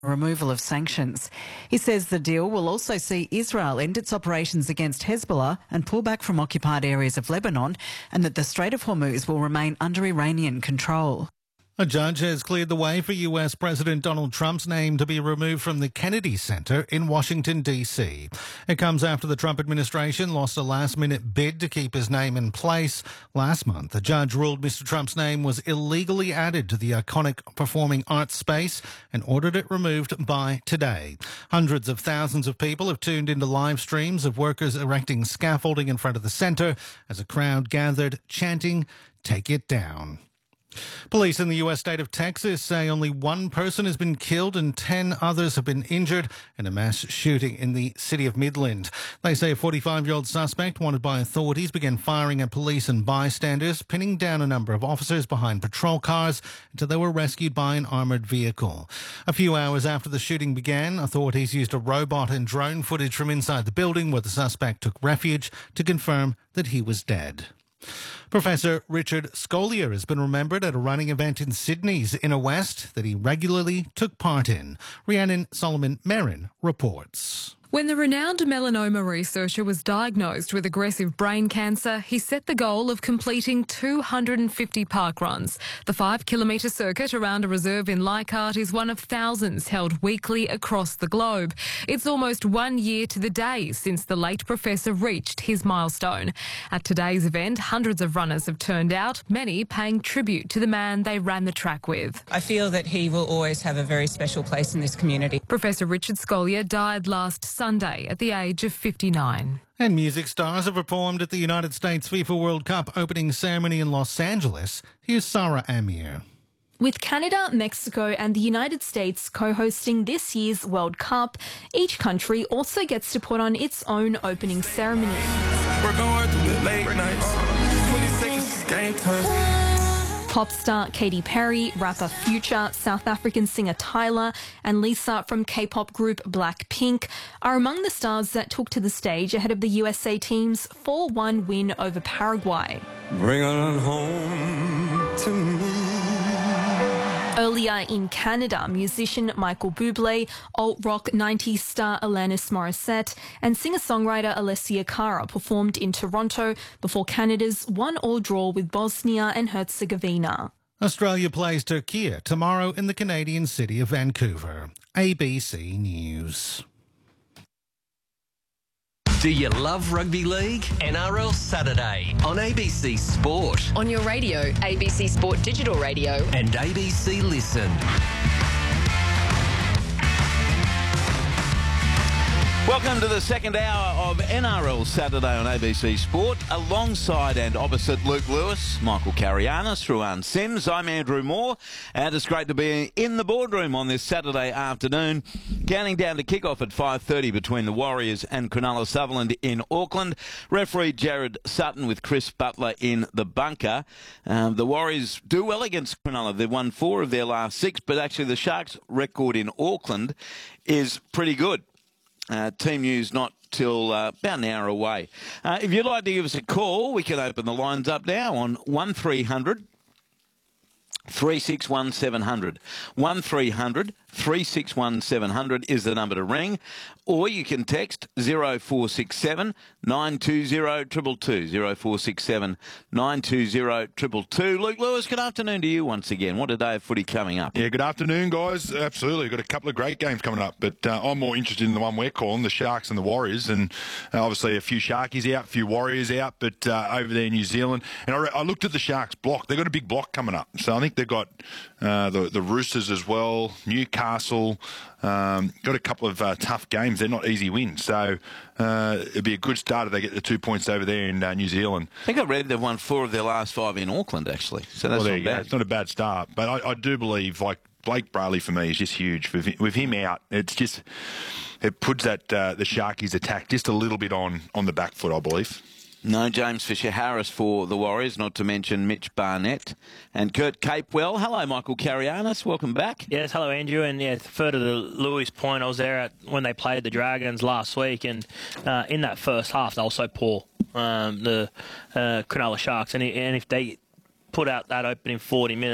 removal of sanctions. He says the deal will also see Israel end its operations against Hezbollah and pull back from occupied areas of Lebanon, and that the Strait of Hormuz will remain under Iranian control. A judge has cleared the way for US President Donald Trump's name to be removed from the Kennedy Center in Washington, D.C. It comes after the Trump administration lost a last-minute bid to keep his name in place. Last month, the judge ruled Mr. Trump's name was illegally added to the iconic performing arts space and ordered it removed by today. Hundreds of thousands of people have tuned into live streams of workers erecting scaffolding in front of the center as a crowd gathered chanting, "Take it down." Police in the US state of Texas say only one person has been killed and 10 others have been injured in a mass shooting in the city of Midland. They say a 45-year-old suspect wanted by authorities began firing at police and bystanders, pinning down a number of officers behind patrol cars until they were rescued by an armoured vehicle. A few hours after the shooting began, authorities used a robot and drone footage from inside the building where the suspect took refuge to confirm that he was dead. Professor Richard Scolyer has been remembered at a running event in Sydney's Inner West that he regularly took part in. Rhiannon Solomon-Merrin reports. When the renowned melanoma researcher was diagnosed with aggressive brain cancer, he set the goal of completing 250 park runs. The 5-kilometre circuit around a reserve in Leichhardt is one of thousands held weekly across the globe. It's almost 1 year to the day since the late professor reached his milestone. At today's event, hundreds of runners have turned out, many paying tribute to the man they ran the track with. I feel that he will always have a very special place in this community. Professor Richard Scolyer died last Sunday at the age of 59. And music stars have performed at the United States FIFA World Cup opening ceremony in Los Angeles. Here's Sarah Amir. With Canada, Mexico and the United States co-hosting this year's World Cup, each country also gets to put on its own opening ceremony. We're going through the late nights. 20 seconds is game time. Pop star Katy Perry, rapper Future, South African singer Tyler and Lisa from K-pop group Blackpink are among the stars that took to the stage ahead of the USA team's 4-1 win over Paraguay. Bring on home to me. Earlier in Canada, musician Michael Bublé, alt-rock 90s star Alanis Morissette and singer-songwriter Alessia Cara performed in Toronto before Canada's 1-1 draw with Bosnia and Herzegovina. Australia plays Turkey tomorrow in the Canadian city of Vancouver. ABC News. Do you love rugby league? NRL Saturday on ABC Sport. On your radio, ABC Sport Digital Radio. And ABC Listen. Welcome to the second hour of NRL Saturday on ABC Sport. Alongside and opposite Luke Lewis, Michael Carianis, Ruan Sims, I'm Andrew Moore, and it's great to be in the boardroom on this Saturday afternoon. Counting down to kick-off at 5:30 between the Warriors and Cronulla Sutherland in Auckland. Referee Jared Sutton with Chris Butler in the bunker. The Warriors do well against Cronulla. They've won 4 of their last 6, but actually the Sharks' record in Auckland is pretty good. Team news not till about an hour away. If you'd like to give us a call, we can open the lines up now on 1300 361 700. 1300 361 700 is the number to ring, or you can text 0467 920 222. 0467 920 222. Luke Lewis, good afternoon to you once again. What a day of footy coming up. Yeah, good afternoon, guys. Absolutely. Got a couple of great games coming up, but I'm more interested in the one we're calling, the Sharks and the Warriors, and obviously a few Sharkies out, a few Warriors out, but over there in New Zealand. And I looked at the Sharks block. They've got a big block coming up. So I think they've got the Roosters as well, Newcastle, got a couple of tough games. They're not easy wins. So it'd be a good start if they get the 2 points over there in New Zealand. I think I read they've won 4 of their last 5 in Auckland, actually. So that's not bad. It's not a bad start. But I do believe, like, Blake Brayley for me is just huge. With him out, it puts that the Sharkies attack just a little bit on the back foot, I believe. No James Fisher-Harris for the Warriors, not to mention Mitch Barnett and Kurt Capewell. Hello, Michael Carianis. Welcome back. Yes, hello, Andrew. And yeah, further to Louis' point, I was there when they played the Dragons last week, and in that first half, they were so poor, the Cronulla Sharks. And if they put out that opening 40 minutes,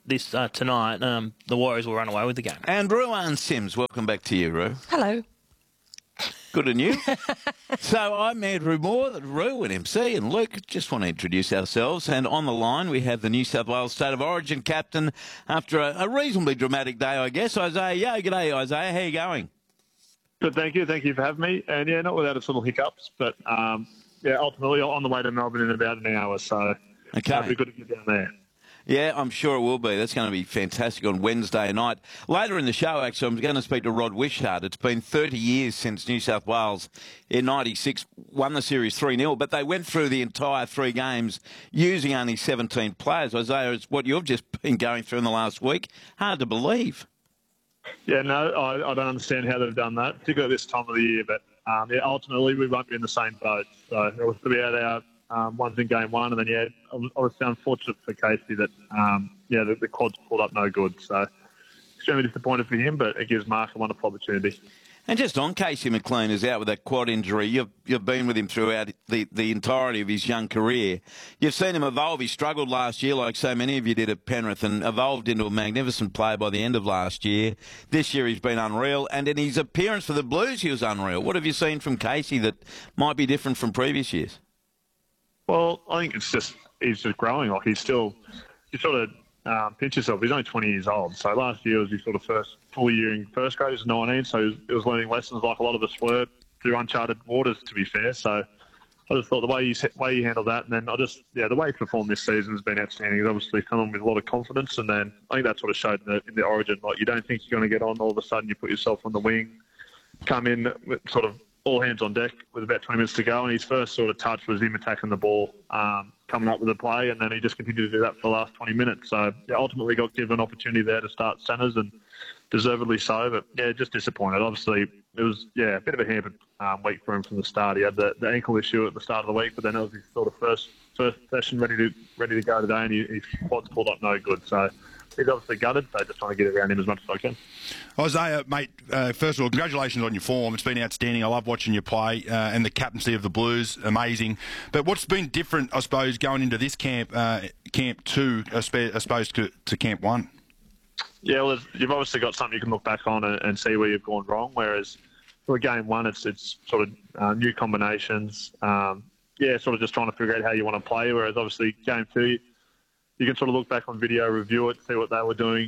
this tonight, the Warriors will run away with the game. And Ruan Sims, welcome back to you, Ru. Hello. Good on you. So I'm Andrew Moore, Ru and MC and Luke. Just want to introduce ourselves. And on the line we have the New South Wales State of Origin captain after a reasonably dramatic day, I guess. Isaiah Yeo. G'day, Isaiah. How are you going? Good, thank you. Thank you for having me. And, yeah, not without its little hiccups. But, ultimately on the way to Melbourne in about an hour. So it'll be good to get down there. Yeah, I'm sure it will be. That's going to be fantastic on Wednesday night. Later in the show, actually, I'm going to speak to Rod Wishart. It's been 30 years since New South Wales in 96 won the series 3-0, but they went through the entire 3 games using only 17 players. Isaiah, it's what you've just been going through in the last week. Hard to believe. Yeah, no, I don't understand how they've done that, particularly at this time of the year. But, ultimately, we won't be in the same boat. So we'll be out our ones in game 1, and then, I was unfortunate for Casey that, the quads pulled up no good. So extremely disappointed for him, but it gives Mark a wonderful opportunity. And just on Casey McLean is out with that quad injury. You've been with him throughout the entirety of his young career. You've seen him evolve. He struggled last year like so many of you did at Penrith and evolved into a magnificent player by the end of last year. This year he's been unreal. And in his appearance for the Blues, he was unreal. What have you seen from Casey that might be different from previous years? Well, I think he's just growing. Like you sort of pinch yourself. He's only 20 years old. So last year was his sort of first full year in first grade. He was 19, so he was learning lessons like a lot of us were through uncharted waters, to be fair. So I just thought the way he handled that, and then the way he performed this season has been outstanding. He's obviously come on with a lot of confidence, and then I think that sort of showed in the Origin. Like you don't think you're going to get on, all of a sudden you put yourself on the wing, come in with sort of all hands on deck with about 20 minutes to go, and his first sort of touch was him attacking the ball, coming up with a play, and then he just continued to do that for the last 20 minutes. So, ultimately got given an opportunity there to start centres, and deservedly so, but, just disappointed. Obviously, it was, a bit of a hampered week for him from the start. He had the ankle issue at the start of the week, but then it was his sort of first session ready to go today, and his quads pulled up no good. So, he's obviously gutted, so just trying to get around him as much as I can. Isaiah, mate, first of all, congratulations on your form. It's been outstanding. I love watching you play, and the captaincy of the Blues, amazing. But what's been different, I suppose, going into this camp 2, as opposed to camp 1? Yeah, well, you've obviously got something you can look back on and see where you've gone wrong, whereas for game 1, it's sort of new combinations, sort of just trying to figure out how you want to play, whereas obviously game 2, you can sort of look back on video, review it, see what they were doing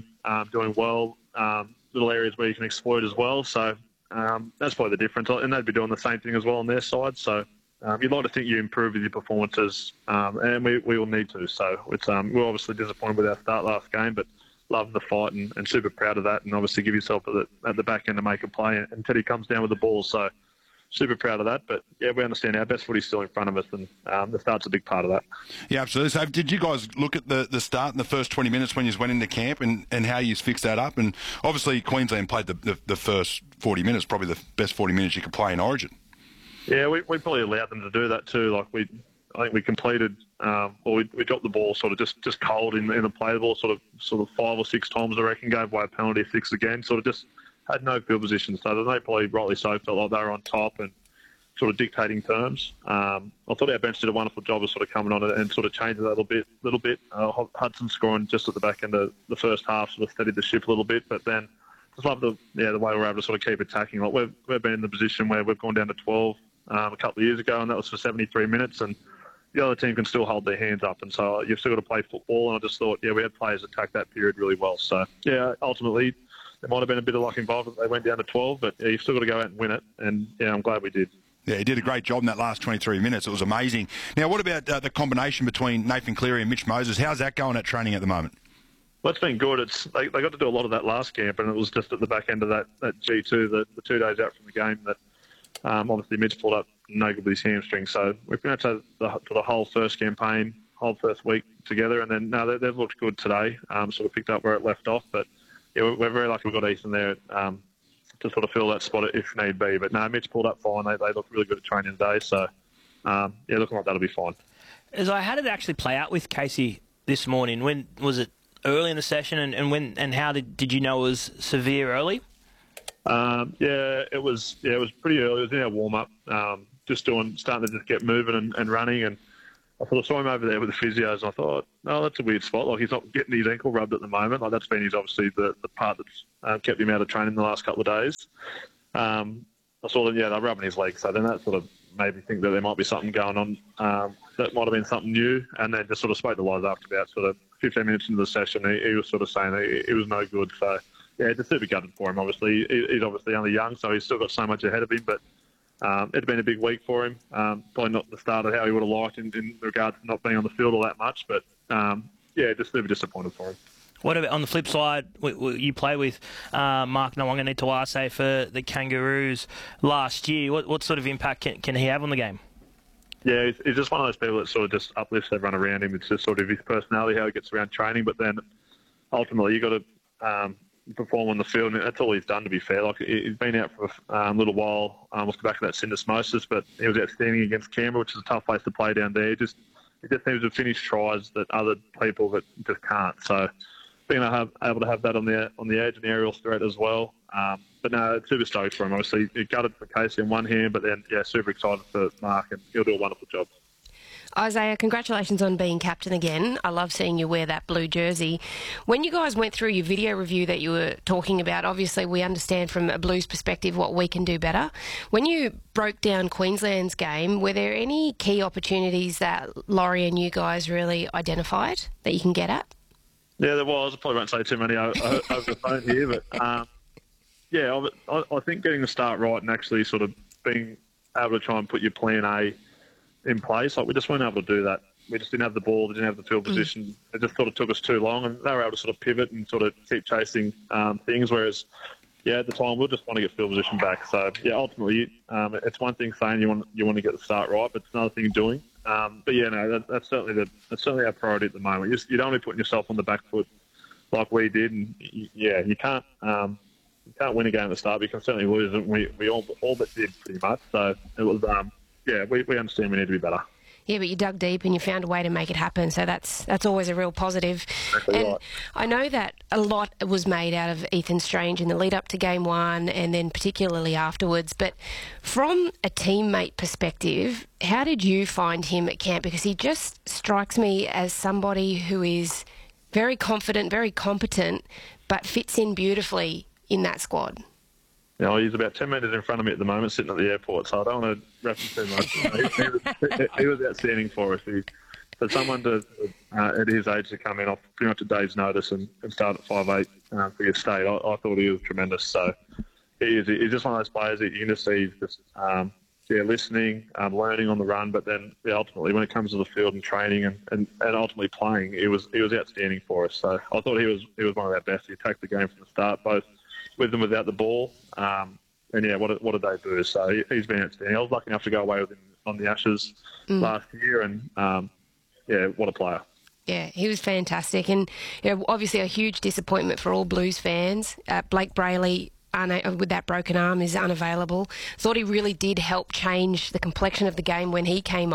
well, little areas where you can exploit as well. So that's probably the difference. And they'd be doing the same thing as well on their side. So you'd like to think you improve with your performances, and we will need to. So we're obviously disappointed with our start last game, but loving the fight and super proud of that, and obviously give yourself at the back end to make a play. And Teddy comes down with the ball, so super proud of that. But, we understand our best footy's still in front of us, and the start's a big part of that. Yeah, absolutely. So did you guys look at the start in the first 20 minutes when you went into camp and how you fixed that up? And obviously Queensland played the first 40 minutes, probably the best 40 minutes you could play in Origin. Yeah, we probably allowed them to do that too. Like I think we completed, we dropped the ball sort of just cold in the play the ball sort of 5 or 6 times, I reckon, gave away a penalty, 6 again, sort of just had no field position. So they probably rightly so felt like they were on top and sort of dictating terms. I thought our bench did a wonderful job of sort of coming on and sort of changing that a little bit. Hudson scoring just at the back end of the first half sort of steadied the ship a little bit, but then just love the way we're able to sort of keep attacking. Like we've been in the position where we've gone down to 12 a couple of years ago, and that was for 73 minutes, and the other team can still hold their hands up, and so you've still got to play football. And I just thought, we had players attack that period really well. So ultimately there might have been a bit of luck involved that they went down to 12, but you've still got to go out and win it, and I'm glad we did. Yeah, he did a great job in that last 23 minutes. It was amazing. Now, what about the combination between Nathan Cleary and Mitch Moses? How's that going at training at the moment? Well, it's been good. They got to do a lot of that last camp, and it was just at the back end of that G2, the 2 days out from the game, that obviously Mitch pulled up no good with his hamstring. So we've been able to the whole first campaign, whole first week together, and then they've looked good today, sort of picked up where it left off. But we're very lucky we've got Ethan there to sort of fill that spot if need be. But no, Mitch pulled up fine. They look really good at training today. So, looking like that'll be fine. How did it actually play out with Casey this morning? When was it early in the session, and how did you know it was severe early? It was pretty early. It was in our warm-up, starting to just get moving and running. And, I sort of saw him over there with the physios, and I thought, no, that's a weird spot. Like, he's not getting his ankle rubbed at the moment. Like, that's been obviously the part that's kept him out of training the last couple of days. I saw them, they're rubbing his leg. So then that sort of made me think that there might be something going on that might have been something new. And then just sort of spoke to Liza after about sort of 15 minutes into the session. He was sort of saying it was no good. So, yeah, just super gutted for him, obviously. He's obviously only young, so he's still got so much ahead of him. But it had been a big week for him. Probably not the start of how he would have liked in regards to not being on the field all that much. But, just super disappointed for him. What about on the flip side? You play with Mark Nawaqanitawase for the Kangaroos last year. What sort of impact can he have on the game? Yeah, he's just one of those people that sort of just uplifts everyone around him. It's just sort of his personality, how he gets around training. But then ultimately, you've got to perform on the field, and that's all he's done, to be fair. Like, he's been out for a little while, off the back of that syndesmosis, but he was outstanding against Canberra, which is a tough place to play down there. He just seems to finish tries that other people that just can't. So being able to have that on the edge and the aerial threat as well. But no, it's super stoked for him. Obviously, he gutted for Casey in one hand, but then, super excited for Mark, and he'll do a wonderful job. Isaiah, congratulations on being captain again. I love seeing you wear that blue jersey. When you guys went through your video review that you were talking about, obviously we understand from a Blues perspective what we can do better. When you broke down Queensland's game, were there any key opportunities that Laurie and you guys really identified that you can get at? Yeah, there was. I probably won't say too many over the phone here, but I think getting the start right and actually sort of being able to try and put your plan A in place, like, we just weren't able to do that. We just didn't have the ball, we didn't have the field position. It just sort of took us too long, and they were able to sort of pivot and sort of keep chasing things, whereas, at the time, we'll just want to get field position back. So, ultimately, it's one thing saying you want to get the start right, but it's another thing doing. That's certainly our priority at the moment. You don't want to be putting yourself on the back foot like we did, and you can't win a game at the start, but you can certainly lose, and we all but did pretty much. So it was we understand we need to be better. Yeah, but you dug deep and you found a way to make it happen, so that's always a real positive. Exactly and right. I know that a lot was made out of Ethan Strange in the lead up to Game 1 and then particularly afterwards, but from a teammate perspective, how did you find him at camp? Because he just strikes me as somebody who is very confident, very competent, but fits in beautifully in that squad. He's about 10 metres in front of me at the moment, sitting at the airport, so I don't want to reference too much. He was outstanding for us. For someone at his age to come in off pretty much a day's notice and start at 5'8" for your state, I thought he was tremendous. So he's just one of those players that you can just see just listening, learning on the run, but then ultimately when it comes to the field and training and ultimately playing, he was outstanding for us. So I thought he was one of our best. He attacked the game from the start, both with and without the ball. What did they do? So he's been outstanding. I was lucky enough to go away with him on the Ashes last year, and what a player. Yeah, he was fantastic, and obviously a huge disappointment for all Blues fans. Blake Brayley, with that broken arm, is unavailable. Thought he really did help change the complexion of the game when he came